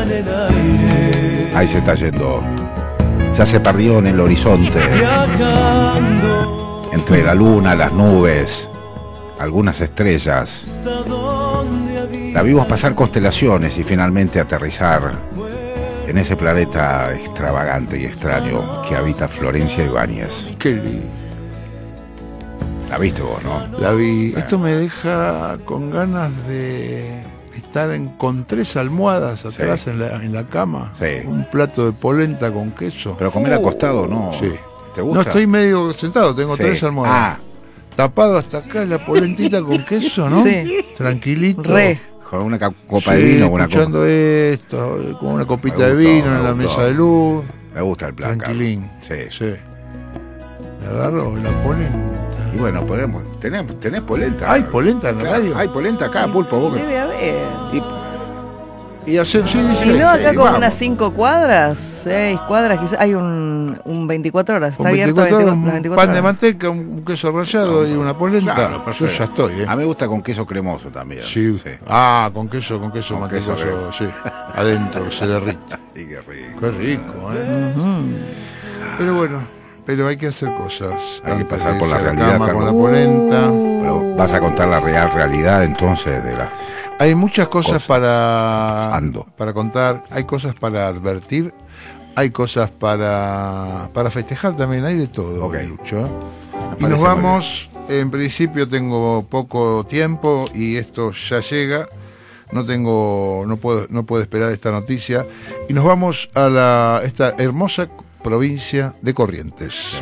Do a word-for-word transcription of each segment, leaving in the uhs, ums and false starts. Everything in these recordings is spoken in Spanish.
en el aire. Ahí se está yendo. Ya se perdió en el horizonte. Viajando Entre la luna, las nubes, algunas estrellas. hasta donde había. La vimos pasar constelaciones y finalmente aterrizar en ese planeta extravagante y extraño que habita Florencia Ibáñez. Qué lindo. La viste vos, ¿no? La vi. Esto me deja con ganas de estar en, con tres almohadas atrás Sí. en, la, en la cama. Sí. Un plato de polenta con queso. Pero comer acostado, ¿no? Sí. ¿Te gusta? No, estoy medio sentado, tengo Sí. tres almohadas. Ah, Tapado hasta acá la polentita con queso, ¿no? Sí. Tranquilito. Re. con una ca- copa Sí, de vino, con una copa. escuchando esto, con una copita Me de gustó, vino me en la gustó. mesa de luz. Me gusta el plan, Tranquilín. Carlos. Sí. Sí. Me agarro la polenta. Y bueno, podemos, tenés, tenés polenta. ¿Hay polenta en la Claro, radio? hay polenta acá, Pulpo. Vos que- Debe haber. y- Y hacer, sí, Si sí, no, acá sí, como vamos. unas cinco cuadras, seis cuadras, quizás hay un, un veinticuatro horas. Está Con abierto veinticuatro, veinticuatro, las un veinticuatro pan de horas. manteca, un queso rallado y una polenta. Claro, Yo perfecto. ya estoy, ¿eh? A mí me gusta con queso cremoso también. Sí. Ah, con queso, con queso Con queso, mantecoso, sí. Adentro, que se derrite. Y qué rico. Qué rico, ¿eh? Pero bueno, pero hay que hacer cosas. Hay que Antes pasar de por la irse a realidad, cama con Carlos. la polenta. Pero vas a contar la real realidad entonces de la... Hay muchas cosas, Cosas. para Ando. para contar, hay cosas para advertir, hay cosas para para festejar también, hay de todo, Ok. Lucho. Y parece nos muy vamos, en principio tengo poco tiempo y esto ya llega. No tengo, no puedo, no puedo esperar esta noticia. Y nos vamos a la esta hermosa provincia de Corrientes.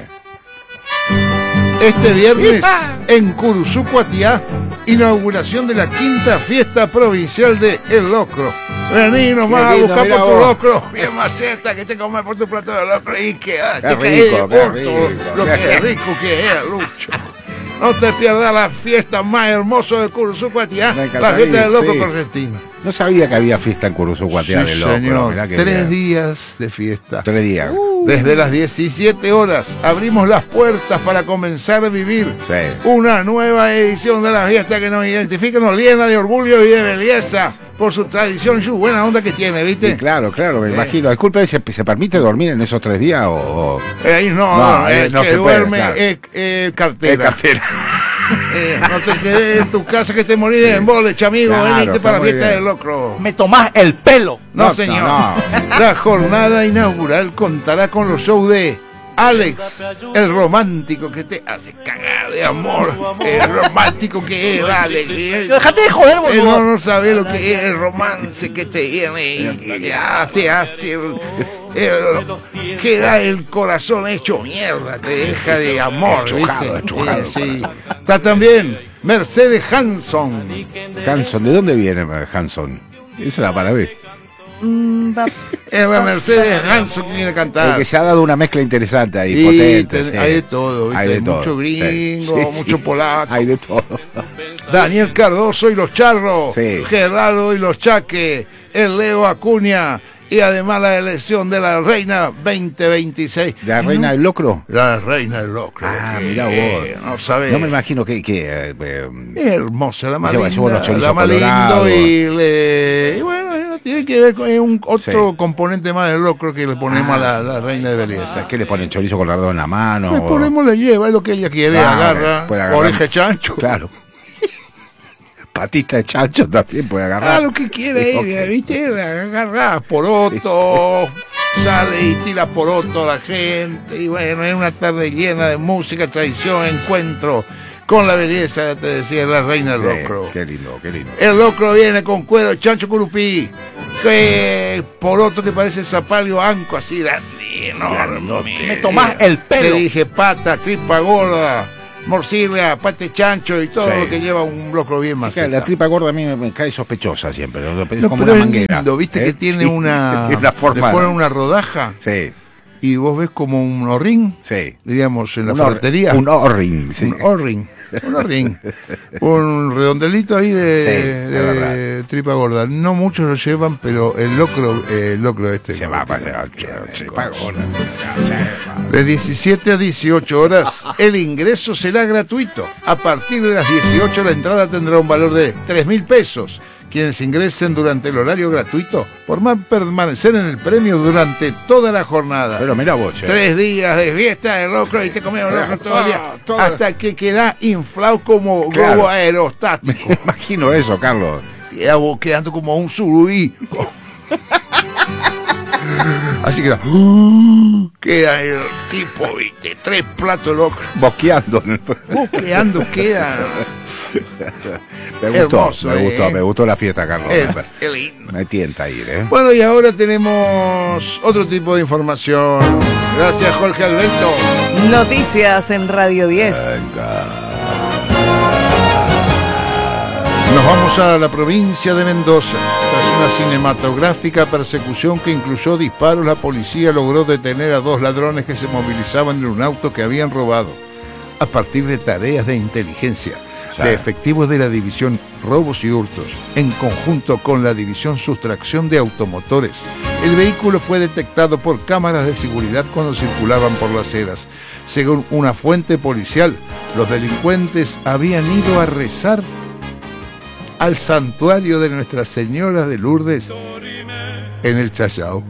Este viernes en Curuzucuatiá, inauguración de la quinta fiesta provincial de El Locro. Vení nomás a Qué lindo, buscar mirá por tu vos. locro, bien maceta, que te comas por tu plato de locro y que ah, Qué te caes rico, de qué porto, rico, lo qué que es rico que es, Lucho. No te pierdas la fiesta más hermosa de Curuzucuatiá, Me la encantaría, fiesta del loco sí. correntino. No sabía que había fiesta en Curuzucuatiá Sí, de loco. señor, Mirá que tres bien. días de fiesta. Tres días. Desde las diecisiete horas abrimos las puertas para comenzar a vivir Sí. una nueva edición de la fiesta que nos identifica, nos llena de orgullo y de belleza por su tradición y su buena onda que tiene, Sí, ¿viste? claro, claro, me Eh. imagino. Disculpe, ¿se, ¿se permite dormir en esos tres días o...? o- Eh, ahí no, No, no, eh, eh, no que se puede, duerme claro. eh, eh, Eh, cartera. cartera. Eh, no te quedes en tu casa que te morís de embole, amigo. Claro, Venite está para la muy fiesta bien. del locro. Me tomás el pelo. No, No, señor. no. La jornada inaugural contará con los shows de Alex, el romántico que te hace cagar de amor. El romántico que es Alex. ¿eh? Dejate de joder, Él no, boludo. no sabe lo que es el romance que te viene y ya te hace el, el- queda el corazón hecho mierda, te deja de amor, Achujado, ¿viste? achujado, Sí, sí. Está también Mercedes Hanson. Hanson, ¿de dónde viene eh, Hanson? Esa es la para ver. Mm, va- Es la Mercedes Hanson que viene a El cantar. que se ha dado una mezcla interesante ahí, Sí, potente. te- sí. hay de todo, ¿viste? Hay de todo. Mucho gringo, Sí, sí, mucho sí. polaco. Hay de todo. Daniel Cardoso y los Charros, Sí. Gerardo y los Chaques, el Leo Acuña y además la elección de la Reina veinte veintiséis. ¿De la Reina del Locro? La Reina del Locro. Ah, que, mirá vos. eh, No sabés. No me imagino que... que eh, eh, Es hermosa, la más Lleva- lleva unos linda, chorizos la más lindo colorados. y, le, y bueno, eh, tiene que ver con es un otro Sí. componente más del locro que le ponemos Ah. a la, la Reina de Belleza. ¿qué le ponen? ¿Chorizo colorado en la mano? Le o- ponemos la lleva, es lo que ella quiere, Ah, agarra, puede agarrar. oreja de chancho. Claro. Patita de chancho también puede agarrar. Ah, lo que quiere Sí, ella, ok. ¿viste? Agarra poroto, sale y tira poroto a la gente. Y bueno, es una tarde llena de música, tradición, encuentro con la belleza, te decía, la Reina del Sí, Locro. qué lindo, qué lindo. El locro viene con cuero de chancho curupí, que poroto que parece zapalio anco, así grande, enorme. Me tomás el Te pelo. dije pata, tripa gorda, morcilla, pate chancho y todo Sí. lo que lleva un locro bien más. Fíjate, la tripa gorda a mí me, me cae sospechosa siempre. ¿no? Es No, como pero una es manguera. lindo, viste ¿eh? que tiene Sí, una, tiene una forma. le ponen una rodaja Sí, y vos ves como un orring, sí. diríamos en la Un or- ferretería. Un O-ring, sí. Un O-ring. Un O-ring. Un redondelito ahí de, Sí, de es verdad. tripa gorda. No muchos lo llevan, pero el locro, eh, el locro este. Se lo va a tiene. pasar. Tripa gorda. De diecisiete a dieciocho horas, el ingreso será gratuito. A partir de las dieciocho, la entrada tendrá un valor de tres mil pesos, Quienes ingresen durante el horario gratuito podrán permanecer en el premio durante toda la jornada. Pero mira vos, che. Tres días de fiesta de locro y te comemos locro todo el día. Todo- Hasta que queda inflado como Claro. globo aerostático. Me imagino eso, Carlos. Queda vos quedando como un surubí. Así que uh, queda el tipo, viste, tres platos locos. Bosqueando. Bosqueando queda. Me gustó, Hermoso, me eh. gustó, me gustó la fiesta, Carlos. Eh, qué lindo. Me tienta ir, ¿eh? Bueno, y ahora tenemos otro tipo de información. Gracias, Jorge Alberto. Noticias en Radio diez. Nos vamos a la provincia de Mendoza. Tras una cinematográfica persecución que incluyó disparos, la policía logró detener a dos ladrones que se movilizaban en un auto que habían robado. A partir de tareas de inteligencia, Sí. de efectivos de la división Robos y Hurtos, en conjunto con la división Sustracción de Automotores, el vehículo fue detectado por cámaras de seguridad cuando circulaban por las aceras. Según una fuente policial, los delincuentes habían ido a rezar al santuario de Nuestra Señora de Lourdes en el Chayao.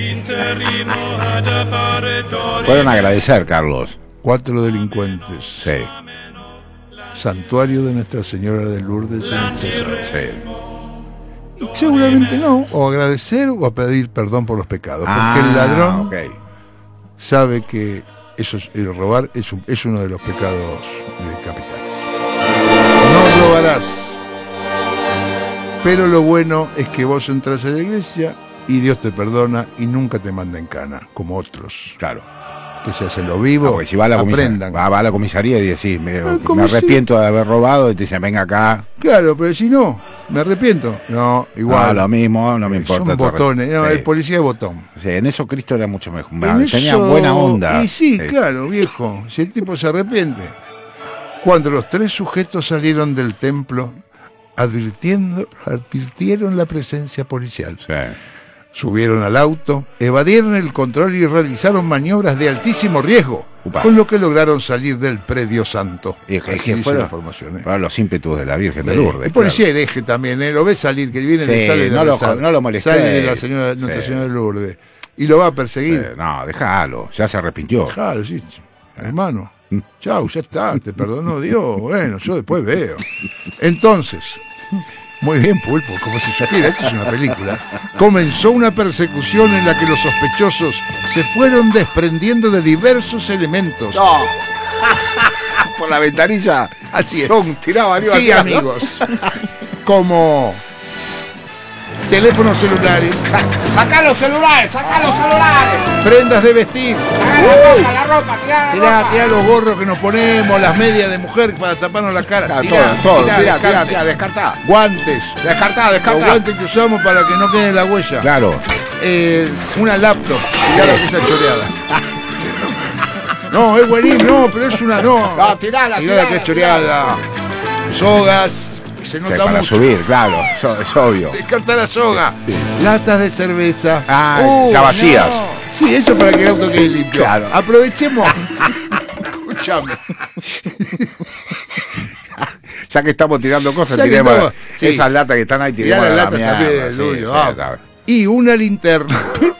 Fueron a agradecer, Carlos. Cuatro delincuentes. Sí, Santuario de Nuestra Señora de Lourdes en el Chayao. sí. Y seguramente no, o agradecer o a pedir perdón por los pecados, porque Ah, el ladrón ok. sabe que eso es, el robar es, un- es uno de los pecados capitales. No robarás. Pero lo bueno es que vos entras a la iglesia y Dios te perdona y nunca te manda en cana, como otros, Claro. que se hacen lo vivo, No, porque si va a la comisaría, aprendan. va, va a la comisaría y decís, me, me comisaría. arrepiento de haber robado, y te dicen, venga acá. Claro, pero si no, me arrepiento. No, igual. No, lo mismo, no me Eh, importa. Son tu arre- botones, no, Sí. el policía es botón. Sí, en eso Cristo era mucho mejor. En Tenía eso- buena onda. Y sí, Eh, claro, viejo, si el tipo se arrepiente. Cuando los tres sujetos salieron del templo, advirtiendo, advirtieron la presencia policial. sí. Subieron al auto, evadieron el control y realizaron maniobras de altísimo riesgo, Upa. con lo que lograron salir del predio santo. Y es que- Así es que dice fueron, la información, ¿eh? fueron los ímpetus de la Virgen de Eh, Lourdes. el policía hereje también, ¿eh? Lo ve salir, que viene de Sí, sale de no lo- rezar. no lo molesté. Sale de la señora, Nuestra Sí. Señora de Lourdes. Y lo va a claro. perseguir. Eh, no, déjalo, ya se arrepintió. Claro, sí, hermano. Chau, ya está, te perdonó Dios. Bueno, yo después veo. Entonces, muy bien, Pulpo, como si supiera, esto es una película. Comenzó una persecución en la que los sospechosos se fueron desprendiendo de diversos elementos. No. Por la ventanilla. Así es. Son, tiraban, iban Sí, tirando. amigos. Como teléfonos celulares, ¡Saca los celulares! ¡Saca los celulares! prendas de vestir, ¡Saca la ropa, la ropa! ¡Tira la tirá, ropa! tirá los gorros que nos ponemos, las medias de mujer para taparnos la cara. Claro, Tirá, todo, todo, tirá, tira, tira, descarte. tira, descartá. Guantes, ¡Descartá, los descartá! guantes que usamos para que no quede la huella. Claro. Eh, una laptop, mirá la cosa choreada. No, es buenísimo, no, pero es una no. No, tirala, Mirá la tirala, que es choreada. Sogas, que se Sí, nota para mucho. subir, claro, eso es obvio. Descarta la soga. Latas de cerveza. Ah, Uh, ya vacías. no. Sí, eso para que el auto quede limpio. Claro. Aprovechemos. Escuchame. Ya que estamos tirando cosas, Ya que tiremos estamos- sí. esas latas que están ahí, Tirá tiremos las la latas mierda. también, Sí, Luyo, sí, ah. está- Y una linterna.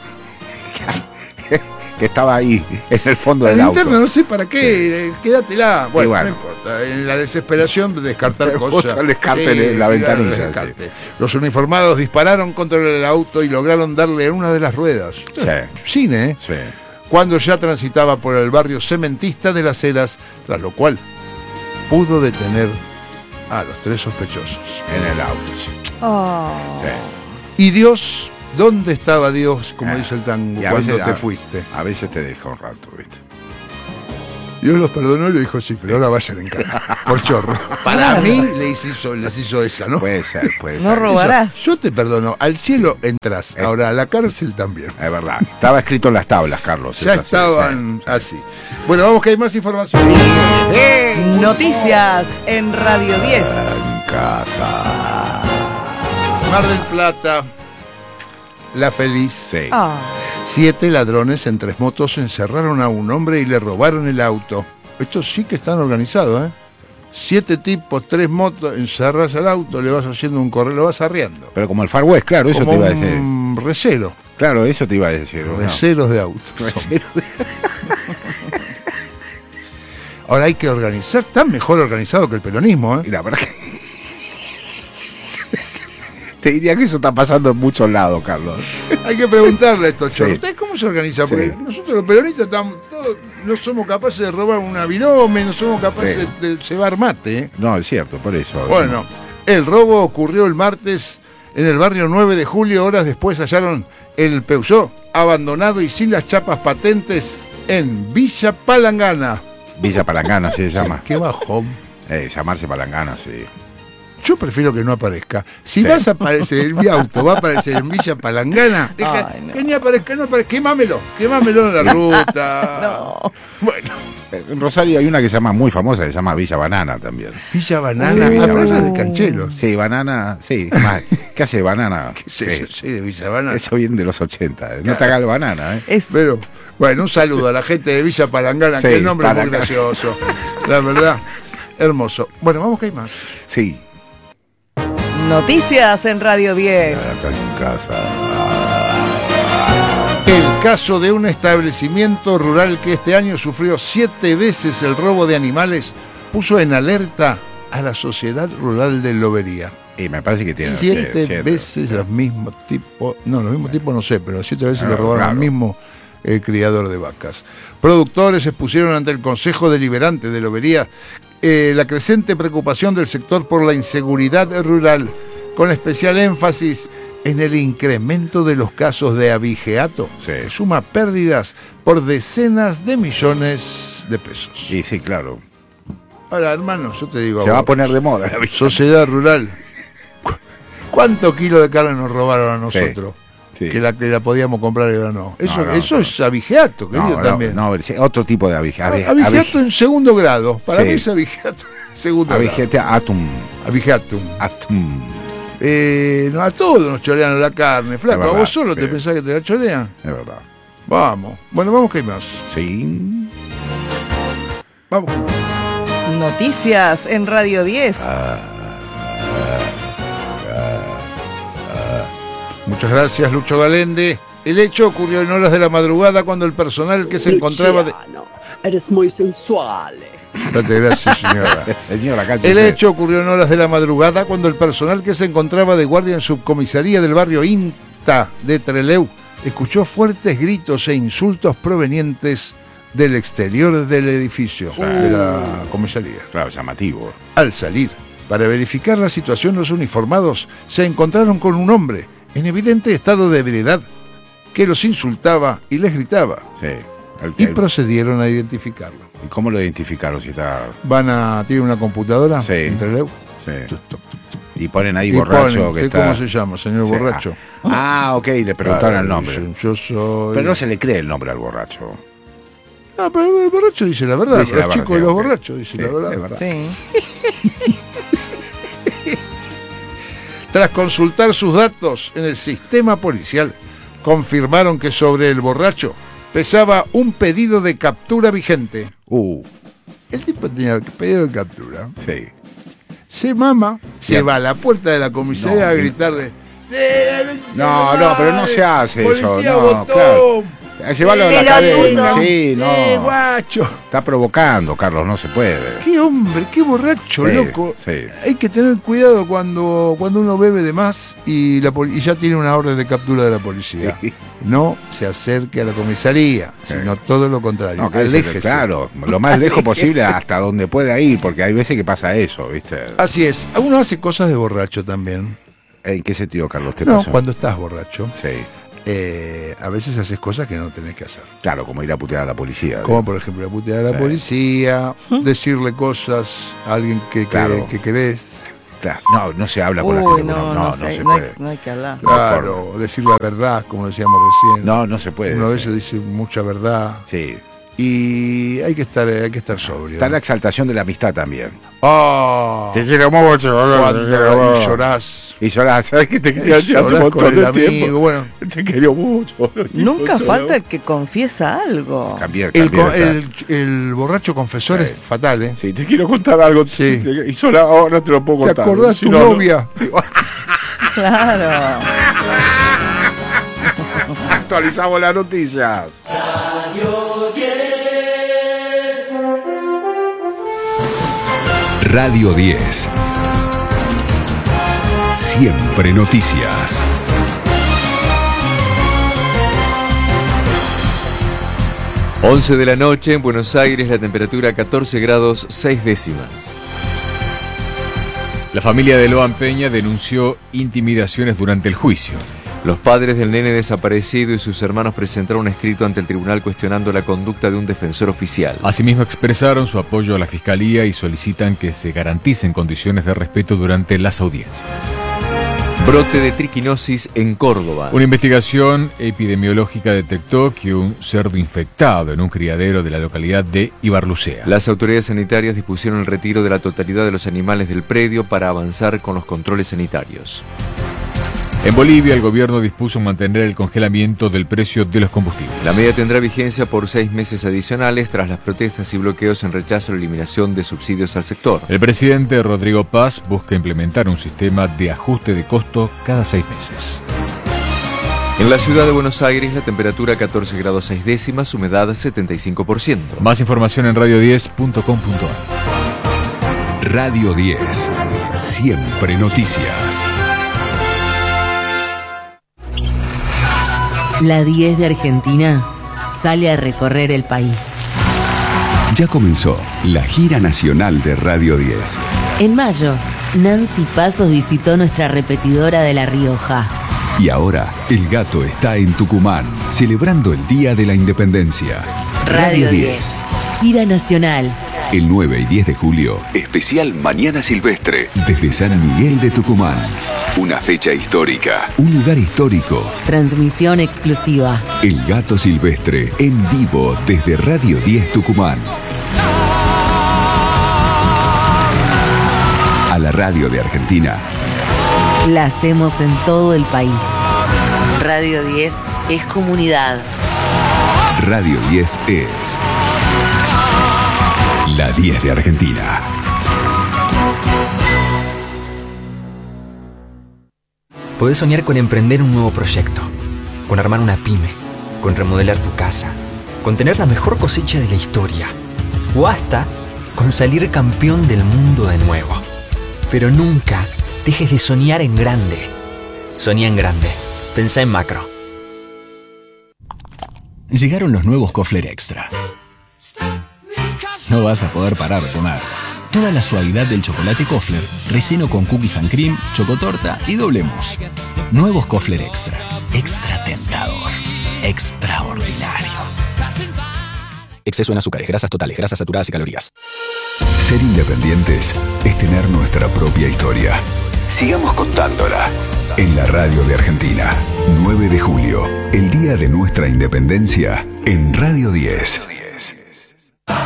que estaba ahí, en el fondo La del auto. linterna no sé para qué, eh, quédatela. Bueno, bueno. no importa. En la desesperación de descartar Te cosas. gusta el descarte en la tirar ventanilla, el descarte. Los uniformados dispararon contra el auto y lograron darle una de las ruedas. Sí. Cine, ¿eh? Sí. Cuando ya transitaba por el barrio cementista de Las Heras, tras lo cual pudo detener a los tres sospechosos. En el auto, sí. Oh. Sí. Y Dios, ¿dónde estaba Dios? Como Ah, dice el tango, y a cuando veces- te a- fuiste. A veces te deja un rato, ¿viste? Dios los perdonó y le dijo, sí, pero ahora vayan en cara, por chorro. Para mí les hizo, les hizo esa, ¿no? Puede ser, puede No ser. robarás. Yo te perdono, al cielo entras, ahora a la cárcel también. Es verdad. Estaba escrito en las tablas, Carlos. Ya es así, estaban así. Bueno, vamos que hay más información. Noticias en Radio diez. En casa. Mar del Plata, La Feliz. Sí. Ah. Siete ladrones en tres motos encerraron a un hombre y le robaron el auto. Estos sí que están organizados, ¿eh? siete tipos, tres motos, encerras al auto, le vas haciendo un correo, lo vas arriando. Pero como el Far West, claro, eso Como te iba a decir. un recero, Claro, eso te iba a decir. ¿no? receros de autos. Recero de- Ahora hay que organizar, está mejor organizado que el peronismo, ¿eh? Y la verdad que... Te diría que eso está pasando en muchos lados, Carlos. Hay que preguntarle a estos Sí. chorros, ¿ustedes cómo se organizan? Porque Sí. nosotros los peronistas estamos todos, no somos capaces de robar una virome, no somos capaces Sí. de, de cebar mate, ¿eh? No, es cierto, por eso. Bueno, el robo ocurrió el martes en el barrio nueve de julio. Horas después hallaron el Peugeot abandonado y sin las chapas patentes en Villa Palangana. Villa Palangana se llama. Qué bajón. Eh, llamarse Palangana, sí. Yo prefiero que no aparezca. Si Sí. vas a aparecer en mi auto, va a aparecer en Villa Palangana, deja, Ay, no. que ni aparezca, no aparezca, quemámelo, quemámelo en la ruta. No. Bueno, En Rosario hay una que se llama muy famosa, que se llama Villa Banana también. Villa Banana, Sí, Villa ah, pero esa es Banana. de cancheros. Sí, banana, sí. más- ¿Qué hace banana? Sí, Sí. sí, de Villa Banana. Eso viene de los ochenta. No te hagas el banana, ¿eh? Es, Pero, bueno, un saludo a la gente de Villa Palangana, Sí, que el nombre es muy Palangana. gracioso. La verdad, hermoso. Bueno, vamos que hay más. Sí. noticias en Radio diez. Acá en casa. El caso de un establecimiento rural que este año sufrió siete veces el robo de animales puso en alerta a la sociedad rural de Lobería. Y me parece que tiene Siete sí, siete. veces los mismos tipos, no, los mismos tipos no sé, pero siete veces Ah, le robaron al claro. mismo eh, criador de vacas. Productores se expusieron ante el Consejo Deliberante de Lobería eh, la creciente preocupación del sector por la inseguridad rural, con especial énfasis en el incremento de los casos de abigeato, Sí. que suma pérdidas por decenas de millones de pesos. Y sí, claro. Ahora, hermano, yo te digo, Se va a vos, poner de moda la Villa. sociedad rural, ¿cu- ¿cuántos kilos de carne nos robaron a nosotros? Sí. Que, la, que la podíamos comprar y ahora no. Eso, No, no, eso no. es abigeato, querido, No, no, también. no, sí, otro tipo de abigeato. abigeato en segundo grado. Para Sí. mí es abigeato en segundo grado. Abigete atum. Abigeatum. Atum. Eh, no, a todos nos chorean la carne, flaco. Es ¿A verdad, vos solo te sí. pensás que te la chorean? Es verdad. Vamos. Bueno, vamos que hay más. Sí. Vamos. Noticias en Radio diez. Muchas gracias, Lucho Galende. El hecho ocurrió en horas de la madrugada cuando el personal que se encontraba... De... Luciano, eres muy sensual. Date gracias, señora. Señora, cállese. El hecho ocurrió en horas de la madrugada cuando el personal que se encontraba de guardia en subcomisaría del barrio Inta de Trelew escuchó fuertes gritos e insultos provenientes del exterior del edificio de la comisaría. Claro, llamativo. Al salir, para verificar la situación, los uniformados se encontraron con un hombre en evidente estado de ebriedad que los insultaba y les gritaba, Sí. El- y el- procedieron a identificarlo. ¿Y cómo lo identificaron si está...? Van a... ¿Tiene una computadora Sí. en Trelew? Sí. Tuc, tuc, tuc. Y ponen ahí Y borracho ponen, que ¿qué- está... ¿Cómo se llama, señor Sí. borracho? Ah, ok, le preguntaron el nombre. Dicen, yo soy... Pero no se le cree el nombre al borracho. No, pero el borracho dice la verdad. Dice Los la verdad, chicos de los ok. borrachos dicen Sí, la verdad. es verdad. Sí. Tras consultar sus datos en el sistema policial, confirmaron que sobre el borracho pesaba un pedido de captura vigente. Uh, El tipo tenía pedido de captura. sí. Se mama, Sí. se va a la puerta de la comisaría No, a y- gritarle. "Eh, No, no, pero no se hace eso, Policía no, botón, claro. Llévalo a la cadena. Sí, no. Eh, guacho. Está provocando, Carlos, no se puede. Qué hombre, qué borracho, Sí, loco. sí. Hay que tener cuidado cuando, cuando uno bebe de más y, la, poli- y ya tiene una orden de captura de la policía. Sí. No se acerque a la comisaría, Sí. sino todo lo contrario. No, que Aléjese. claro, lo más lejos posible hasta donde pueda ir, porque hay veces que pasa eso, ¿viste? Así es. Uno hace cosas de borracho también. ¿En qué sentido, Carlos, te No, pasó? cuando estás borracho, Sí, eh, a veces haces cosas que no tenés que hacer. claro, como ir a putear a la policía. Como por ejemplo la putear a la Sí. policía, decirle cosas a alguien que, que, Claro. que querés. Claro, no, no se habla con la Uy, gente. no, No, no, no, sé, se no hay, puede. no hay que hablar. No hay Claro, decir la verdad, como decíamos recién. No, no se puede. Uno a sí. veces dice mucha verdad. Sí, y hay que estar, hay que estar sobrio. Está la exaltación de la amistad también. Oh, Te quiero mucho, boludo. cuando Te quiero mucho. y llorás. Y llorás, ¿sabes qué te quería Y decir hace un llorás con montón el de tiempo? amigo, bueno. Te quiero mucho, boludo. Nunca Tipo, falta ¿no? el que confiesa algo. Cambié, El, cambié, co- está. el, el borracho confesor Sí. es fatal, ¿eh? Sí, te quiero contar algo. Sí. Y sola, oh, no te lo puedo ¿Te contar. acordás Si tu no, no. novia? Sí. Claro. Actualizamos las noticias. Radio diez. Siempre noticias. once de la noche en Buenos Aires, la temperatura catorce grados seis décimas. La familia de Loan Peña denunció intimidaciones durante el juicio. Los padres del nene desaparecido y sus hermanos presentaron un escrito ante el tribunal cuestionando la conducta de un defensor oficial. Asimismo expresaron su apoyo a la Fiscalía y solicitan que se garanticen condiciones de respeto durante las audiencias. Brote de triquinosis en Córdoba. Una investigación epidemiológica detectó que un cerdo infectado en un criadero de la localidad de Ibarlucea. Las autoridades sanitarias dispusieron el retiro de la totalidad de los animales del predio para avanzar con los controles sanitarios. En Bolivia, el gobierno dispuso mantener el congelamiento del precio de los combustibles. La medida tendrá vigencia por seis meses adicionales tras las protestas y bloqueos en rechazo a la eliminación de subsidios al sector. El presidente Rodrigo Paz busca implementar un sistema de ajuste de costo cada seis meses. En la ciudad de Buenos Aires, la temperatura catorce grados seis décimas, humedad setenta y cinco por ciento. Más información en radio diez punto com punto a r. Radio diez. Siempre noticias. La diez de Argentina sale a recorrer el país. Ya comenzó la gira nacional de Radio diez. En mayo, Nancy Pasos visitó nuestra repetidora de La Rioja. Y ahora, el gato está en Tucumán, celebrando el Día de la Independencia. Radio diez. Gira nacional. El nueve y diez de julio, especial Mañana Silvestre, desde San Miguel de Tucumán. Una fecha histórica, un lugar histórico. Transmisión exclusiva. El Gato Silvestre, en vivo desde Radio diez Tucumán. A la radio de Argentina. La hacemos en todo el país. Radio diez es comunidad. Radio diez es la diez de Argentina. Podés soñar con emprender un nuevo proyecto, con armar una pyme, con remodelar tu casa, con tener la mejor cosecha de la historia, o hasta con salir campeón del mundo de nuevo. Pero nunca dejes de soñar en grande. Soñá en grande. Pensá en macro. Llegaron los nuevos Kofler Extra. No vas a poder parar de comer. Toda la suavidad del chocolate Kofler, relleno con cookies and cream, chocotorta y doble mousse. Nuevos Kofler Extra. Extra tentador. Extraordinario. Exceso en azúcares, grasas totales, grasas saturadas y calorías. Ser independientes es tener nuestra propia historia. Sigamos contándola. En la radio de Argentina, nueve de julio, el día de nuestra independencia, en Radio diez.